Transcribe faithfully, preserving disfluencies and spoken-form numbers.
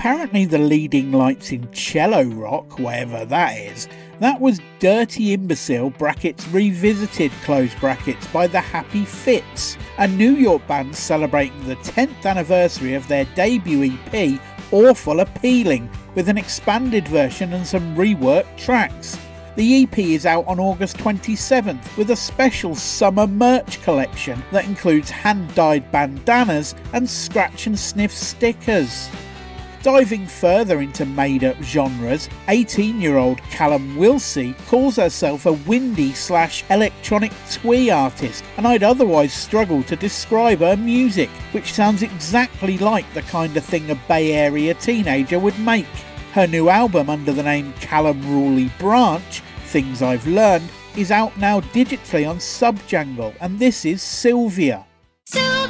apparently the leading lights in cello rock, whatever that is, that was Dirty Imbecile brackets revisited close brackets by the Happy Fits, a New York band celebrating the tenth anniversary of their debut E P Awful Appealing, with an expanded version and some reworked tracks. The E P is out on August twenty-seventh with a special summer merch collection that includes hand-dyed bandanas and scratch and sniff stickers. Diving further into made-up genres, eighteen-year-old Callum Wilsey calls herself a windy slash electronic twee artist, and I'd otherwise struggle to describe her music, which sounds exactly like the kind of thing a Bay Area teenager would make. Her new album under the name Callum Ruley Branch, Things I've Learned, is out now digitally on Subjangle, and this is Sylvia. Sylvia!